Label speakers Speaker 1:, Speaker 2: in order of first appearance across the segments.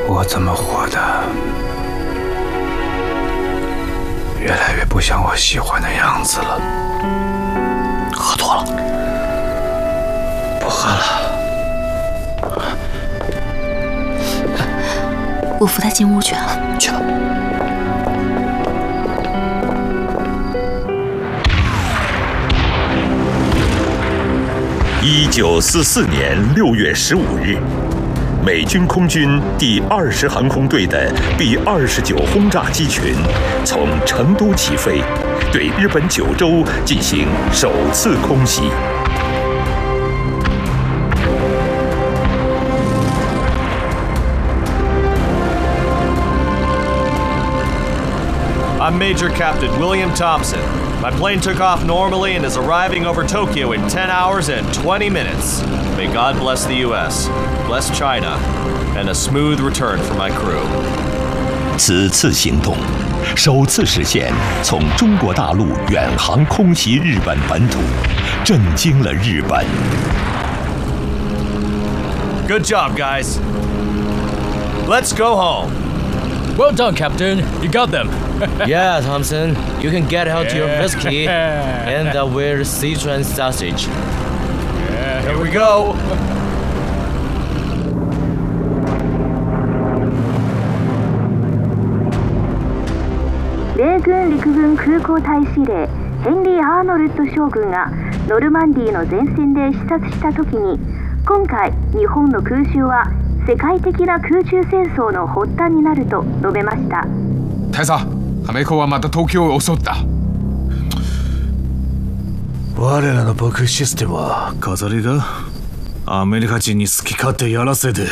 Speaker 1: 我怎么活的越来越不像我喜欢的样子了。
Speaker 2: 喝多了，
Speaker 1: 不喝了。
Speaker 3: 我扶他进屋去了。
Speaker 2: 去吧。
Speaker 4: 1944年6月15日，美军空军第20航空队的 B-29轰炸机群从成都起飞，对日本九州进行首次空袭。
Speaker 5: I'm Major Captain William Thompson. My plane took off normally and is arriving over Tokyo in 10 hours and 20 minutes. May God bless the U.S., bless China, and a smooth return for my crew.
Speaker 4: 此次行动首次实现从中国大陆远航空袭日本本土，震惊了日本。
Speaker 5: Good job, guys. Let's go home.
Speaker 6: Well done, Captain. You got them.
Speaker 7: Yeah, Thompson. You can get out your whiskey and the weird Sichuan sausage.
Speaker 5: Here we go.
Speaker 8: 米軍陸軍空港隊司令ヘンリー・アーノルド将軍がノルマンディーの前線で視察した時に、今回日本の空襲は世界的な空中戦争の発端になると述べました。
Speaker 9: 大佐、アメコはまた東京を襲った。
Speaker 1: 我らの防空システムは飾りがアメリカ人に好き勝手やらせて。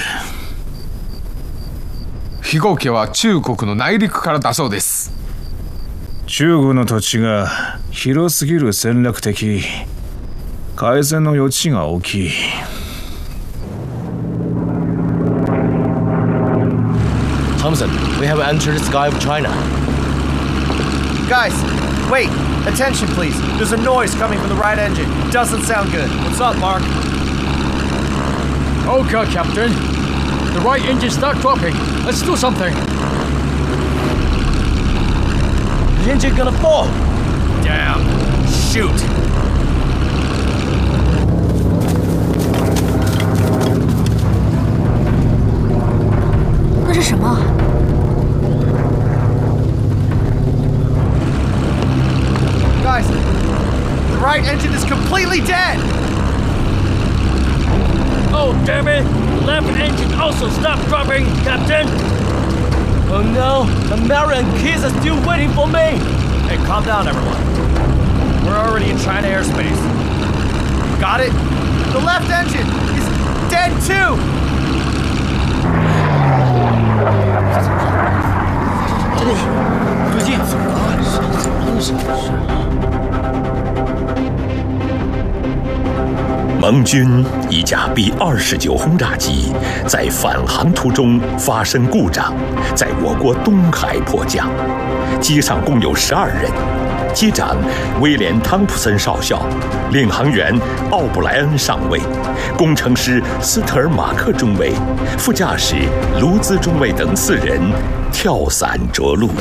Speaker 9: 飛行機は中国の内陸からだそうです。
Speaker 1: 中国の土地が広すぎる戦略的改善の余地が大きい。
Speaker 7: Thompson, we have entered the sky of China.
Speaker 5: Guys, wait. Attention, please. There's a noise coming from the right engine. Doesn't sound good. What's up, Mark?
Speaker 6: Okay, Captain. The right engine start dropping. Let's do something.
Speaker 7: The engine gonna fall.
Speaker 5: Damn. Shoot. Guys, the right engine is completely dead.
Speaker 6: Oh, damn it! Left engine also stopped dropping, Captain.
Speaker 7: Oh no, the Marian kids are still waiting for me.
Speaker 5: Hey, calm down, everyone. We're already in China airspace. Got it? The left engine is dead too.
Speaker 2: 最近
Speaker 4: 盟军一架 B-29轰炸机在返航途中发生故障，在我国东海迫降。机上共有12人，机长威廉·汤普森少校，领航员奥布莱恩上尉，工程师斯特尔马克中尉，副驾驶卢兹中尉等4人跳伞着陆。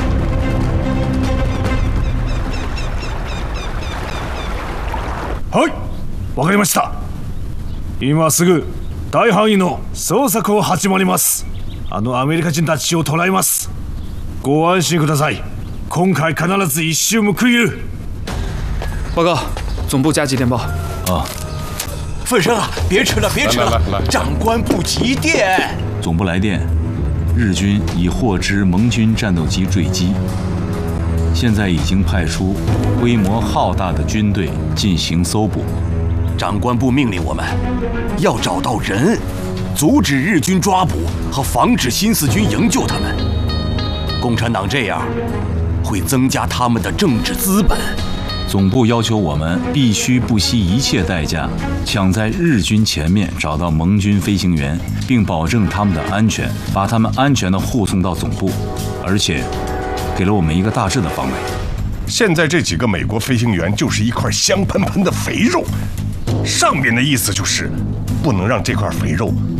Speaker 1: はい、わかりました。今すぐ大範囲の捜索を始まります。あのアメリカ人たちを捕らえます。ご安心ください。今回必ず一矢報いる。
Speaker 10: 报告，总部加急电报。
Speaker 2: 啊，奋生啊，别吃了，别吃了，长官不急电。
Speaker 11: 总部来电，日军已获知盟军战斗机坠机，现在已经派出规模浩大的军队进行搜捕。
Speaker 2: 长官部命令我们要找到人，阻止日军抓捕和防止新四军营救他们。共产党这样会增加他们的政治资本。
Speaker 11: 总部要求我们必须不惜一切代价，抢在日军前面找到盟军飞行员，并保证他们的安全，把他们安全地护送到总部，而且给了我们一个大致的方位。
Speaker 12: 现在这几个美国飞行员就是一块香喷喷的肥肉，上面的意思就是不能让这块肥肉